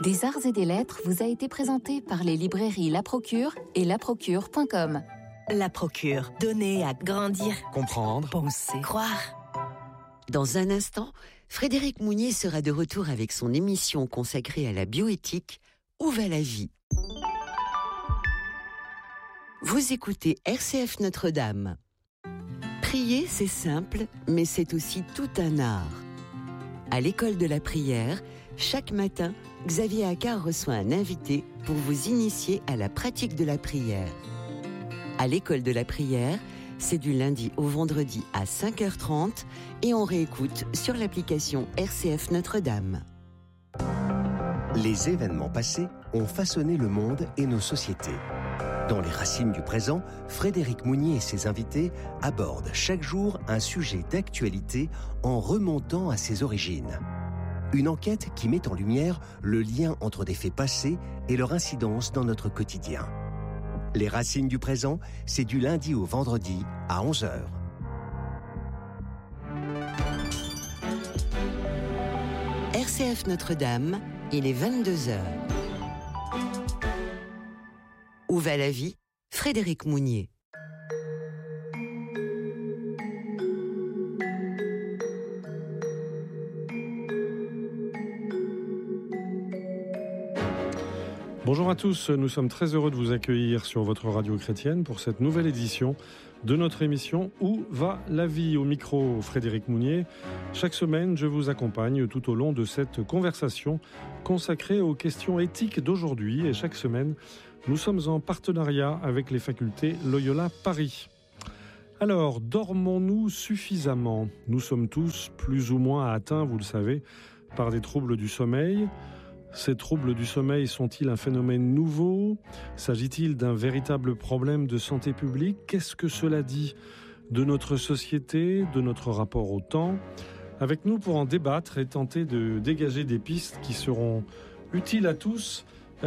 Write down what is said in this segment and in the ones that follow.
Des arts et des lettres vous a été présenté par les librairies La Procure et laprocure.com. La Procure, donner à grandir, comprendre, penser, croire. Dans un instant, Frédéric Mounier sera de retour avec son émission consacrée à la bioéthique « Où va la vie ?» Vous écoutez RCF Notre-Dame. Prier, c'est simple, mais c'est aussi tout un art. À l'école de la prière, chaque matin, Xavier Accard reçoit un invité pour vous initier à la pratique de la prière. À l'école de la prière, c'est du lundi au vendredi à 5h30 et on réécoute sur l'application RCF Notre-Dame. Les événements passés ont façonné le monde et nos sociétés. Dans les racines du présent, Frédéric Mounier et ses invités abordent chaque jour un sujet d'actualité en remontant à ses origines. Une enquête qui met en lumière le lien entre des faits passés et leur incidence dans notre quotidien. Les racines du présent, c'est du lundi au vendredi à 11h. RCF Notre-Dame, il est 22h. Où va la vie ? Frédéric Mounier. Bonjour à tous, nous sommes très heureux de vous accueillir sur votre radio chrétienne pour cette nouvelle édition de notre émission Où va la vie ? Au micro Frédéric Mounier. Chaque semaine, je vous accompagne tout au long de cette conversation consacrée aux questions éthiques d'aujourd'hui et chaque semaine, nous sommes en partenariat avec les facultés Loyola Paris. Alors, dormons-nous suffisamment ? Nous sommes tous plus ou moins atteints, vous le savez, par des troubles du sommeil. Ces troubles du sommeil sont-ils un phénomène nouveau ? S'agit-il d'un véritable problème de santé publique ? Qu'est-ce que cela dit de notre société, de notre rapport au temps ? Avec nous pour en débattre et tenter de dégager des pistes qui seront utiles à tous.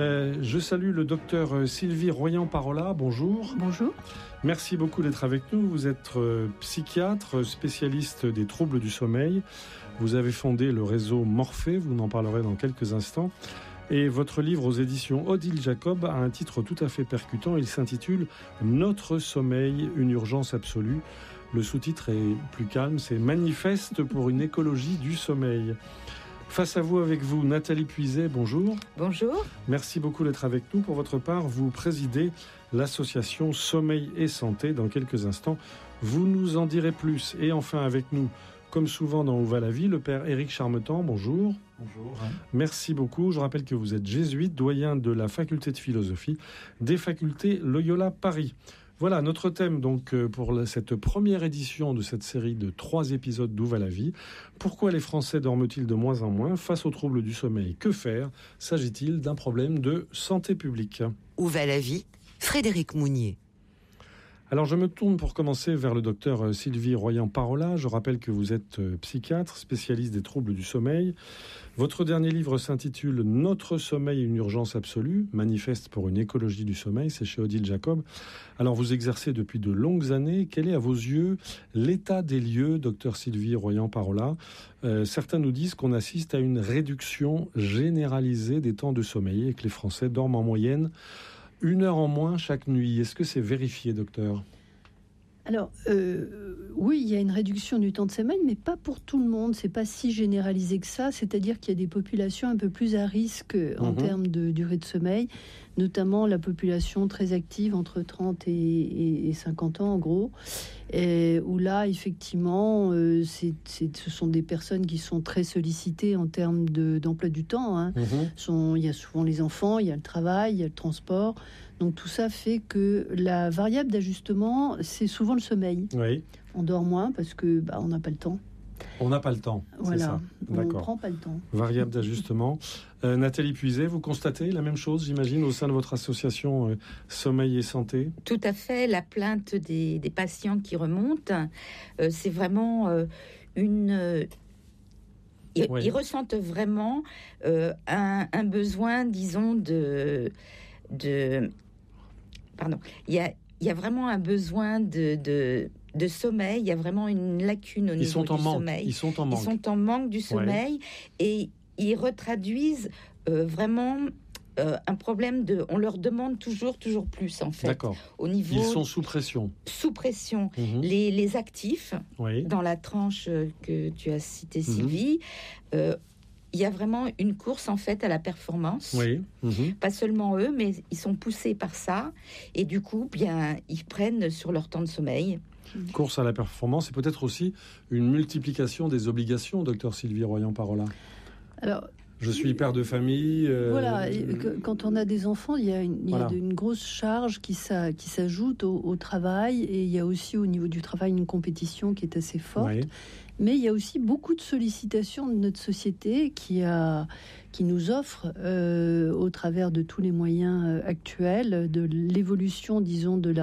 Je salue le docteur Sylvie Royan-Parola. Bonjour. Bonjour. Merci beaucoup d'être avec nous. Vous êtes psychiatre, spécialiste des troubles du sommeil. Vous avez fondé le réseau Morphée, vous en parlerez dans quelques instants. Et votre livre aux éditions Odile Jacob a un titre tout à fait percutant. Il s'intitule « Notre sommeil, une urgence absolue ». Le sous-titre est plus calme, c'est « Manifeste pour une écologie du sommeil ». Face à vous, avec vous, Nathalie Puiset, bonjour. Bonjour. Merci beaucoup d'être avec nous. Pour votre part, vous présidez l'association Sommeil et Santé. Dans quelques instants, vous nous en direz plus. Et enfin, avec nous, comme souvent dans Où va la vie, le père Éric Charmetan, bonjour. Bonjour. Merci beaucoup. Je rappelle que vous êtes jésuite, doyen de la faculté de philosophie des facultés Loyola Paris. Voilà notre thème donc pour cette première édition de cette série de 3 épisodes d'Où va la vie. Pourquoi les Français dorment-ils de moins en moins face aux troubles du sommeil ? Que faire ? S'agit-il d'un problème de santé publique ? Où va la vie ? Frédéric Mounier. Alors je me tourne pour commencer vers le docteur Sylvie Royan-Parola. Je rappelle que vous êtes psychiatre, spécialiste des troubles du sommeil. Votre dernier livre s'intitule « Notre sommeil, une urgence absolue », manifeste pour une écologie du sommeil, c'est chez Odile Jacob. Alors vous exercez depuis de longues années. Quel est à vos yeux l'état des lieux, docteur Sylvie Royan-Parola ? Certains nous disent qu'on assiste à une réduction généralisée des temps de sommeil et que les Français dorment en moyenne 1 heure en moins chaque nuit. Est-ce que c'est vérifié, docteur ? Alors, oui, il y a une réduction du temps de sommeil, mais pas pour tout le monde. C'est pas si généralisé que ça. C'est-à-dire qu'il y a des populations un peu plus à risque en termes de durée de sommeil, notamment la population très active entre 30 et 50 ans, en gros, où là, effectivement, ce sont des personnes qui sont très sollicitées en termes d'emploi du temps. Hein. Il y a souvent les enfants, il y a le travail, il y a le transport. Donc tout ça fait que la variable d'ajustement, c'est souvent le sommeil. Oui. On dort moins parce que on n'a pas le temps. On n'a pas le temps, voilà, c'est ça. D'accord. On ne prend pas le temps. Variable d'ajustement. Nathalie Puiset, vous constatez la même chose, j'imagine, au sein de votre association Sommeil et Santé ? Tout à fait. La plainte des patients qui remontent, c'est vraiment une... Ils ressentent vraiment un besoin, disons, Pardon. Il y a vraiment un besoin de sommeil. Il y a vraiment une lacune au niveau du sommeil. Ils sont en manque. Ils sont en manque du sommeil et ils retraduisent vraiment un problème on leur demande toujours plus en fait. D'accord. Au niveau, ils sont sous pression. Sous pression. Les actifs, dans la tranche que tu as citée, Sylvie, il y a vraiment une course en fait à la performance. Pas seulement eux, mais ils sont poussés par ça et du coup, bien, ils prennent sur leur temps de sommeil. Course à la performance et peut-être aussi une multiplication des obligations, docteur Sylvie Royan-Parola. Alors, je suis père de famille. Voilà, quand on a des enfants, il y a une grosse charge qui s'ajoute au travail, et il y a aussi au niveau du travail une compétition qui est assez forte. Mais il y a aussi beaucoup de sollicitations de notre société qui nous offre, au travers de tous les moyens actuels, de l'évolution, disons, de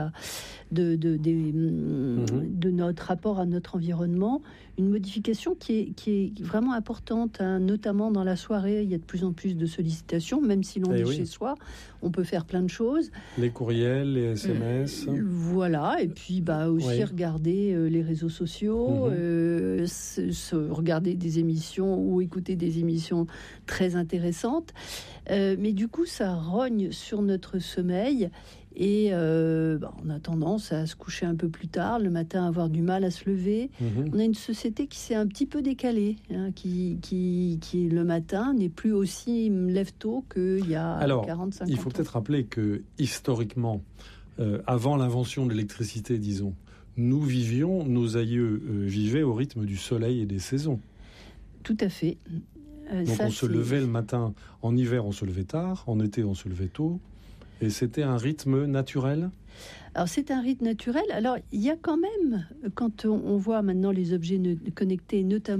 notre rapport à notre environnement, une modification qui est vraiment importante, hein, notamment dans la soirée. Il y a de plus en plus de sollicitations, même si l'on est chez soi, on peut faire plein de choses. Les courriels, les SMS. Voilà, et puis aussi regarder les réseaux sociaux, regarder des émissions ou écouter des émissions très intéressantes. Mais du coup, ça rogne sur notre sommeil. Et on a tendance à se coucher un peu plus tard, le matin, à avoir du mal à se lever. On a une société qui s'est un petit peu décalée, hein, qui le matin n'est plus aussi lève-tôt qu'il y a 45 ans. Il faut peut-être rappeler que historiquement, avant l'invention de l'électricité, disons, nos aïeux vivaient au rythme du soleil et des saisons. Tout à fait. Donc on se levait le matin, en hiver on se levait tard, en été on se levait tôt. Et c'était un rythme naturel ? Alors, c'est un rythme naturel. Alors, il y a quand même, quand on voit maintenant les objets connectés, notamment